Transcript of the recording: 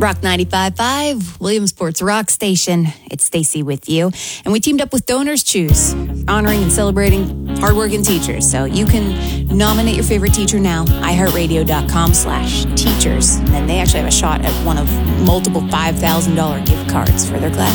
Rock 95.5, Williamsport's Rock Station. It's Stacy with you. And we teamed up with Donors Choose, honoring and celebrating hardworking teachers. So you can nominate your favorite teacher now, iHeartRadio.com/teachers. And then they actually have a shot at one of multiple $5,000 gift cards for their class